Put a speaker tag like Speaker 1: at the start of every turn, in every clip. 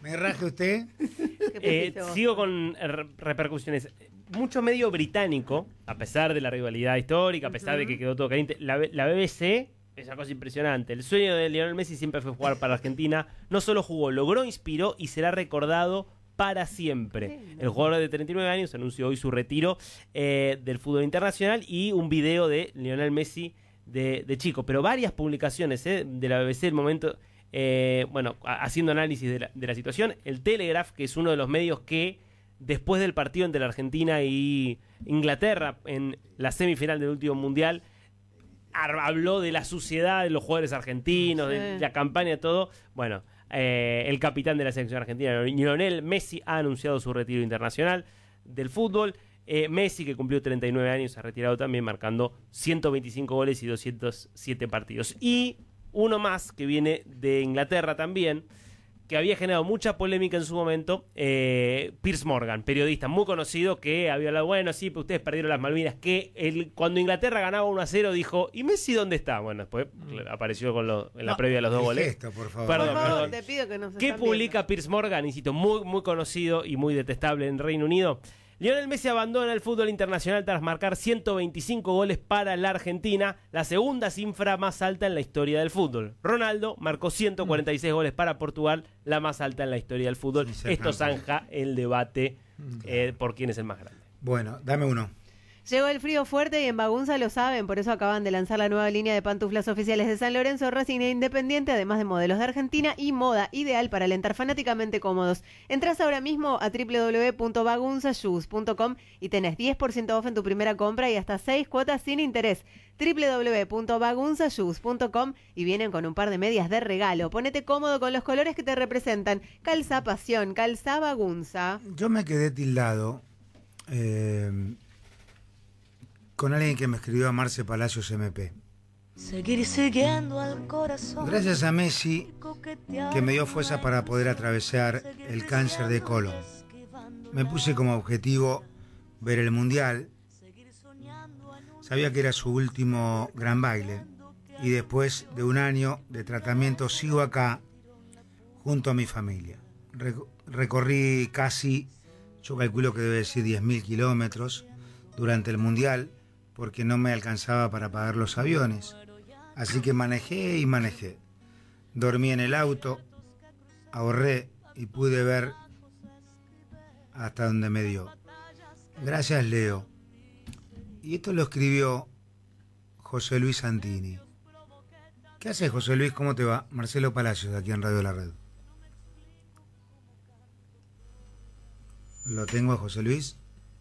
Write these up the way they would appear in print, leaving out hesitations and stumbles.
Speaker 1: ¿Me raje usted?
Speaker 2: Sigo con repercusiones. Mucho medio británico, a pesar de la rivalidad histórica, a pesar de que quedó todo caliente. La BBC es una cosa impresionante. El sueño de Lionel Messi siempre fue jugar para Argentina. No solo jugó, logró, inspiró y será recordado para siempre. El jugador de 39 años anunció hoy su retiro del fútbol internacional y un video de Lionel Messi de chico. Pero varias publicaciones de la BBC del momento, haciendo análisis de la situación. El Telegraph, que es uno de los medios que después del partido entre la Argentina y Inglaterra en la semifinal del último mundial, habló de la suciedad de los jugadores argentinos, de la campaña, todo. Bueno, el capitán de la selección argentina, Lionel Messi, ha anunciado su retiro internacional del fútbol. Messi, que cumplió 39 años, se ha retirado también, marcando 125 goles y 207 partidos. Y uno más que viene de Inglaterra también, que había generado mucha polémica en su momento, Piers Morgan, periodista muy conocido, que había hablado, bueno, sí, pero ustedes perdieron las Malvinas, que cuando Inglaterra ganaba 1-0 dijo, ¿y Messi dónde está? Bueno, después apareció en la previa de los dos goles.
Speaker 1: Esto, por favor.
Speaker 2: Perdón.
Speaker 3: Te pido que nos
Speaker 2: ¿Qué publica
Speaker 3: viendo.
Speaker 2: Piers Morgan? Insisto, muy, muy conocido y muy detestable en Reino Unido. Lionel Messi abandona el fútbol internacional tras marcar 125 goles para la Argentina, la segunda cifra más alta en la historia del fútbol. Ronaldo marcó 146 goles para Portugal, la más alta en la historia del fútbol. Esto zanja el debate por quién es el más grande.
Speaker 1: Bueno, dame uno.
Speaker 3: Llegó el frío fuerte y en Bagunza lo saben, por eso acaban de lanzar la nueva línea de pantuflas oficiales de San Lorenzo, Racing e Independiente, además de modelos de Argentina y moda ideal para alentar fanáticamente cómodos. Entrás ahora mismo a www.bagunzashoes.com y tenés 10% off en tu primera compra y hasta 6 cuotas sin interés. www.bagunzashoes.com y vienen con un par de medias de regalo. Ponete cómodo con los colores que te representan. Calza pasión, calza Bagunza.
Speaker 1: Yo me quedé tildado con alguien que me escribió a Marce Palacios MP.
Speaker 4: Seguir siguiendo al corazón.
Speaker 1: Gracias a Messi, que me dio fuerza para poder atravesar el cáncer de colon. Me puse como objetivo ver el Mundial. Sabía que era su último gran baile. Y después de un año de tratamiento sigo acá junto a mi familia. Recorrí casi, yo calculo que debe decir 10.000 kilómetros durante el Mundial, porque no me alcanzaba para pagar los aviones. Así que manejé y manejé. Dormí en el auto, ahorré y pude ver hasta donde me dio. Gracias, Leo. Y esto lo escribió José Luis Santini. ¿Qué haces, José Luis? ¿Cómo te va? Marcelo Palacios, aquí en Radio La Red. ¿Lo tengo a José Luis?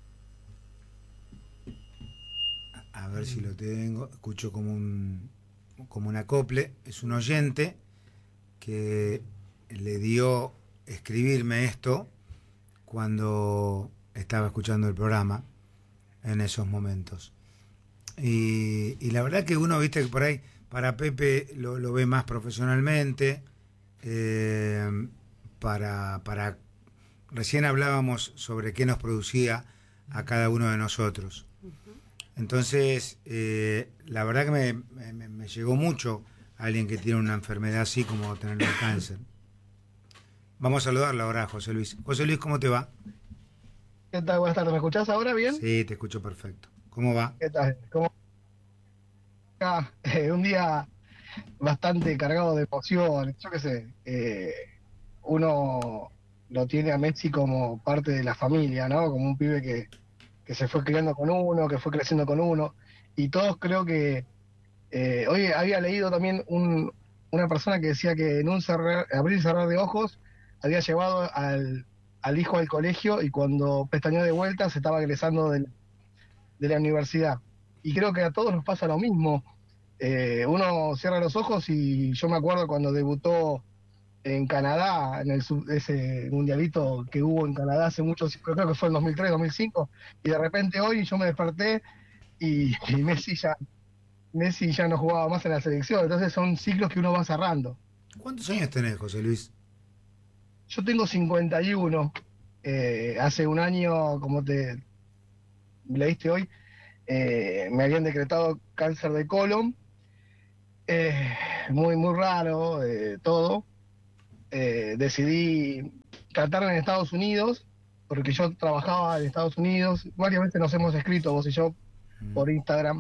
Speaker 1: A ver si lo tengo. Escucho como un acople. Es un oyente que le dio escribirme esto cuando estaba escuchando el programa en esos momentos. Y la verdad que uno, viste, que por ahí para Pepe lo ve más profesionalmente. Recién hablábamos sobre qué nos producía a cada uno de nosotros. Entonces, la verdad que me llegó mucho a alguien que tiene una enfermedad así como tener el cáncer. Vamos a saludarla ahora, José Luis. José Luis, ¿cómo te va?
Speaker 5: ¿Qué tal? Buenas tardes. ¿Me escuchás ahora bien?
Speaker 1: Sí, te escucho perfecto. ¿Cómo va?
Speaker 5: ¿Qué tal? Un día bastante cargado de emociones. Yo qué sé. Uno lo tiene a Messi como parte de la familia, ¿no? Como un pibe que se fue criando con uno, que fue creciendo con uno, y todos creo que hoy había leído también una persona que decía que en un abrir y cerrar de ojos había llevado al hijo al colegio y cuando pestañeó de vuelta se estaba egresando de la universidad. Y creo que a todos nos pasa lo mismo. Uno cierra los ojos y yo me acuerdo cuando debutó en Canadá, en ese mundialito que hubo en Canadá hace muchos, creo que fue en 2003, 2005, y de repente hoy yo me desperté y Messi ya no jugaba más en la selección. Entonces son ciclos que uno va cerrando.
Speaker 1: ¿Cuántos años tenés, José Luis?
Speaker 5: Yo tengo 51. Hace un año, como te leíste hoy, me habían decretado cáncer de colon. Muy, muy raro todo. decidí tratar en Estados Unidos, porque yo trabajaba en Estados Unidos, varias veces nos hemos escrito vos y yo por Instagram,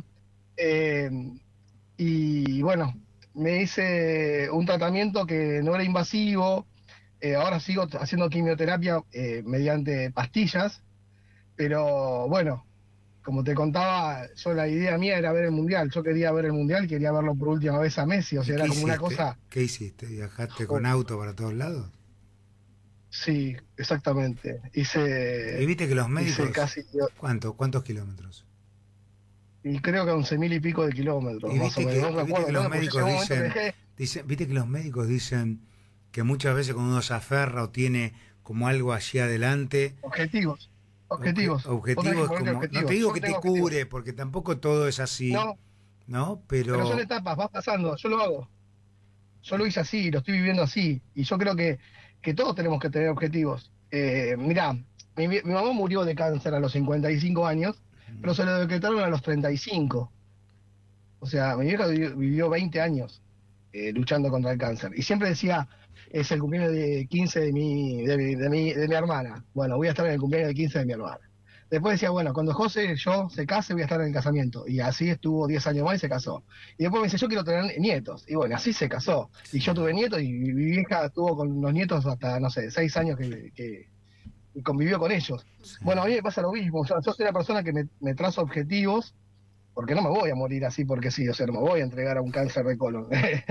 Speaker 5: y bueno, me hice un tratamiento que no era invasivo, ahora sigo haciendo quimioterapia mediante pastillas, pero bueno, como te contaba, yo la idea mía era ver el Mundial, yo quería ver el Mundial, quería verlo por última vez a Messi, o sea, era como una cosa...
Speaker 1: ¿Qué hiciste? ¿Viajaste con auto para todos lados?
Speaker 5: Sí, exactamente.
Speaker 1: Y viste que los médicos...
Speaker 5: Casi,
Speaker 1: ¿Cuántos kilómetros?
Speaker 5: Y creo que 11.000 y pico de kilómetros,
Speaker 1: Y
Speaker 5: más o menos. No recuerdo,
Speaker 1: que los médicos
Speaker 5: dicen,
Speaker 1: viste que los médicos dicen que muchas veces cuando uno se aferra o tiene como algo allí adelante...
Speaker 5: Objetivos como,
Speaker 1: no te digo que te cure, porque tampoco todo es así, ¿no? Pero
Speaker 5: son etapas, vas pasando, yo lo hago. Yo lo hice así, lo estoy viviendo así. Y yo creo que todos tenemos que tener objetivos. Mirá, mi mamá murió de cáncer a los 55 años, pero se lo decretaron a los 35. O sea, mi vieja vivió 20 años luchando contra el cáncer. Y siempre decía, es el cumpleaños de 15 de mi hermana. Bueno, voy a estar en el cumpleaños de 15 de mi hermana. Después decía, bueno, cuando José yo se case, voy a estar en el casamiento. Y así estuvo 10 años más y se casó. Y después me dice, yo quiero tener nietos. Y bueno, así se casó. Y yo tuve nietos y mi vieja estuvo con los nietos hasta, no sé, 6 años que convivió con ellos. Sí. Bueno, a mí me pasa lo mismo. O sea, yo soy una persona que me trazo objetivos, porque no me voy a morir así porque sí, o sea, no me voy a entregar a un cáncer de colon.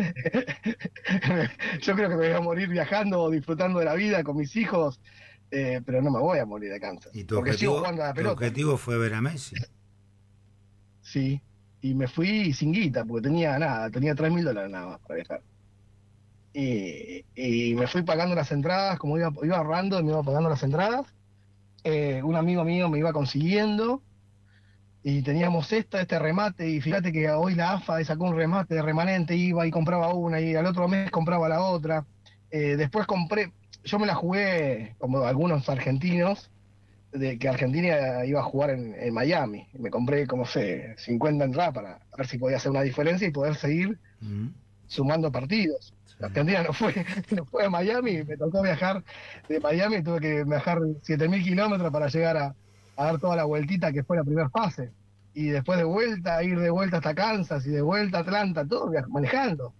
Speaker 5: Yo creo que me voy a morir viajando o disfrutando de la vida con mis hijos, pero no me voy a morir de cáncer.
Speaker 1: ¿Y tu objetivo fue ver a Messi?
Speaker 5: Sí, y me fui sin guita, porque tenía $3.000 nada más para viajar. Y me fui pagando las entradas, como iba ahorrando, me iba pagando las entradas. Un amigo mío me iba consiguiendo, y teníamos este remate, y fíjate que hoy la AFA sacó un remate de remanente, iba y compraba una, y al otro mes compraba la otra. Después yo me la jugué como algunos argentinos, de que Argentina iba a jugar en Miami. Me compré, como sé, 50 entradas para ver si podía hacer una diferencia y poder seguir sumando partidos. Argentina no fue a Miami, me tocó viajar de Miami, tuve que viajar 7.000 kilómetros para llegar a dar toda la vueltita que fue la primera fase. Y después ir de vuelta hasta Kansas y de vuelta a Atlanta, todo manejando.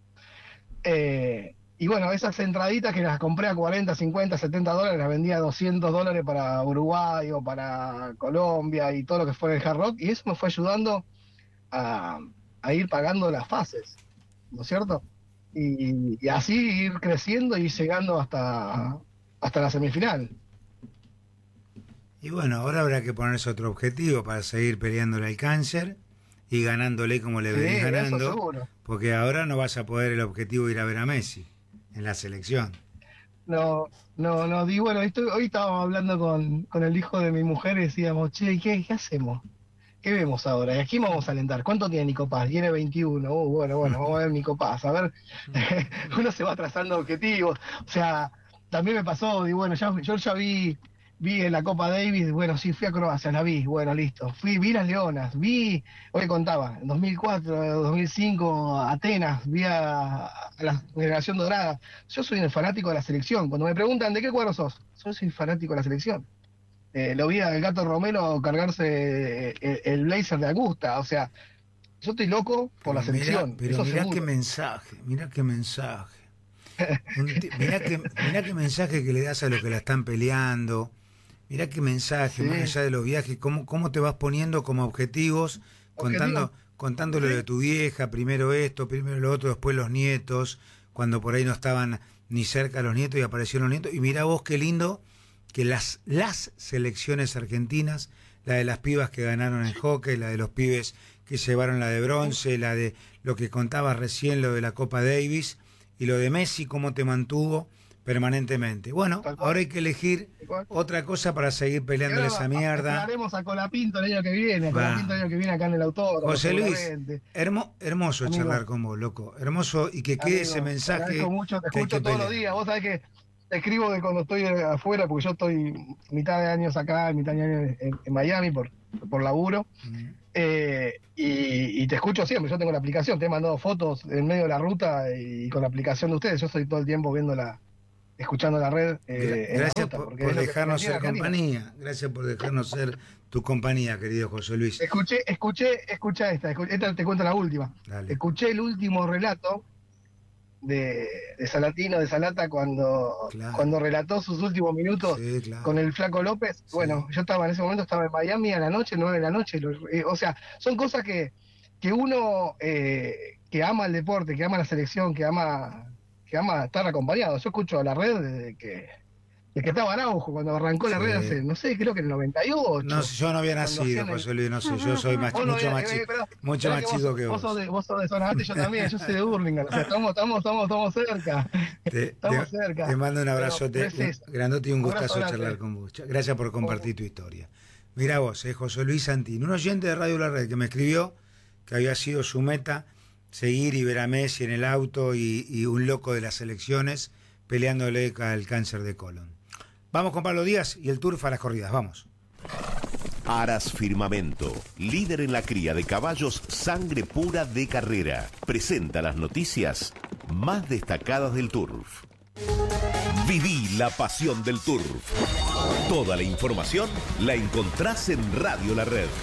Speaker 5: Y bueno, esas entraditas que las compré a 40, 50, $70, las vendía a $200 para Uruguay o para Colombia y todo lo que fue el Hard Rock, y eso me fue ayudando a ir pagando las fases, ¿no es cierto? Y así ir creciendo y llegando hasta la semifinal.
Speaker 1: Y bueno, ahora habrá que ponerse otro objetivo para seguir peleándole al cáncer y ganándole como le venís ganando, porque ahora no vas a poder el objetivo de ir a ver a Messi en la selección.
Speaker 5: No, y bueno, hoy estábamos hablando con el hijo de mi mujer y decíamos, che, ¿qué hacemos? ¿Qué vemos ahora? ¿Y a quién vamos a alentar? ¿Cuánto tiene Nico Paz? Tiene 21. Bueno, vamos a ver Nico Paz. A ver, uno se va trazando objetivos. O sea, también me pasó, y bueno, yo ya vi en la Copa Davis, bueno, sí, fui a Croacia, la vi, bueno, listo. Vi las Leonas, hoy contaba, en 2004, 2005, Atenas, vi a la Generación Dorada. Yo soy un fanático de la selección. Cuando me preguntan, ¿de qué cuadro sos? Yo soy fanático de la selección. Lo vi al Gato Romero cargarse el blazer de Augusta, o sea, yo estoy loco por la selección.
Speaker 1: Pero mirá qué mensaje. Mirá qué mensaje que le das a los que la están peleando. Mirá qué mensaje, más allá de los viajes, cómo te vas poniendo como objetivos, contándole de tu vieja, primero esto, primero lo otro, después los nietos, cuando por ahí no estaban ni cerca los nietos y aparecieron los nietos. Y mirá vos qué lindo que las selecciones argentinas, la de las pibas que ganaron en hockey, la de los pibes que llevaron la de bronce, la de lo que contabas recién, lo de la Copa Davis, y lo de Messi, cómo te mantuvo permanentemente. Bueno, ahora hay que elegir otra cosa para seguir peleándole esa mierda.
Speaker 5: Haremos a Colapinto el año que viene, acá en el autódromo.
Speaker 1: José Luis, hermoso amigo, charlar con vos, loco. Hermoso, y que quede ese mensaje.
Speaker 5: Te escucho todos los días. Vos sabés que te escribo de cuando estoy afuera, porque yo estoy mitad de años acá, mitad de años en Miami por laburo. Y te escucho siempre. Yo tengo la aplicación, te he mandado fotos en medio de la ruta y con la aplicación de ustedes. Yo estoy todo el tiempo viendo escuchando la red.
Speaker 1: Gracias por dejarnos ser compañía. Gracias por dejarnos ser tu compañía, querido José Luis.
Speaker 5: Escucha esta te cuento la última.
Speaker 1: Dale.
Speaker 5: Escuché el último relato de Salatino, de Salata, cuando relató sus últimos minutos con el Flaco López. Sí. Bueno, yo estaba en ese momento, estaba en Miami a la noche, 9 de la noche. O sea, son cosas que uno que ama el deporte, que ama la selección, que ama estar acompañado. Yo escucho la red desde que estaba Araujo, cuando arrancó la red hace, no sé, creo que en el 98.
Speaker 1: No, yo no había nacido, José Luis, no sé, yo soy mucho más chico que vos.
Speaker 5: Vos sos de zona alta y yo también, yo soy de Burlingame, o sea, estamos cerca. Estamos cerca.
Speaker 1: Te mando un abrazote grandote y un gustazo charlar con vos. Gracias por compartir tu historia. Mirá vos, José Luis Santini, un oyente de Radio La Red que me escribió que había sido su meta seguir y ver a Messi en el auto y un loco de las elecciones peleándole al cáncer de colon. Vamos con Pablo Díaz y el Turf a las corridas, vamos.
Speaker 6: Aras Firmamento, líder en la cría de caballos sangre pura de carrera, presenta las noticias más destacadas del Turf. Viví la pasión del Turf. Toda la información la encontrás en Radio La Red.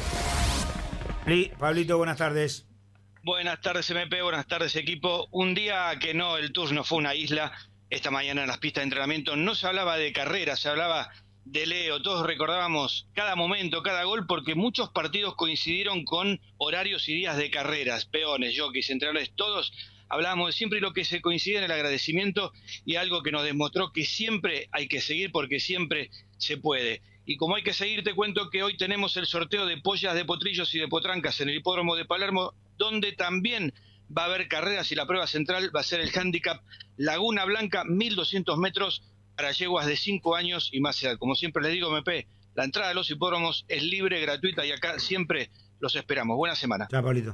Speaker 1: Pablito, buenas tardes.
Speaker 7: Buenas tardes, MP, buenas tardes, equipo. Un día que el Turf no fue una isla. Esta mañana en las pistas de entrenamiento no se hablaba de carrera, se hablaba de Leo. Todos recordábamos cada momento, cada gol, porque muchos partidos coincidieron con horarios y días de carreras, peones, jockeys, entrenadores, todos hablábamos de siempre, y lo que se coincide en el agradecimiento y algo que nos demostró que siempre hay que seguir porque siempre se puede. Y como hay que seguir, te cuento que hoy tenemos el sorteo de pollas de potrillos y de potrancas en el hipódromo de Palermo, donde también va a haber carreras y la prueba central va a ser el handicap Laguna Blanca, 1200 metros para yeguas de 5 años y más edad. Como siempre les digo, MP, la entrada a los hipódromos es libre, gratuita y acá siempre los esperamos. Buena semana.
Speaker 1: Chao, Pablito.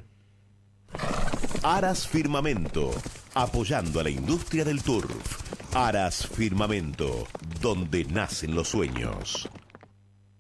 Speaker 6: Aras Firmamento, apoyando a la industria del turf. Aras Firmamento, donde nacen los sueños.